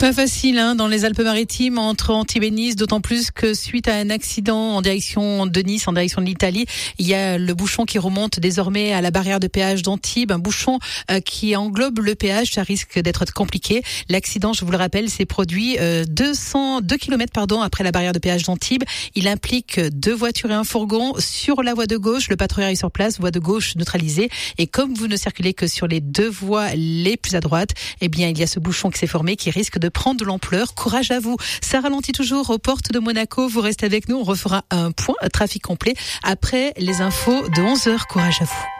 Pas facile dans les Alpes-Maritimes entre Antibes et Nice, d'autant plus que suite à un accident en direction de Nice, en direction de l'Italie, il y a le bouchon qui remonte désormais à la barrière de péage d'Antibes, un bouchon qui englobe le péage, ça risque d'être compliqué. L'accident, je vous le rappelle, s'est produit 2 km après la barrière de péage d'Antibes. Il implique 2 voitures et un fourgon sur la voie de gauche. Le patrouilleur est sur place, voie de gauche neutralisée. Et comme vous ne circulez que sur les 2 voies les plus à droite, eh bien il y a ce bouchon qui s'est formé qui risque de prendre de l'ampleur. Courage à vous. Ça ralentit toujours aux portes de Monaco. Vous restez avec nous. On refera un point trafic complet après les infos de 11h. Courage à vous.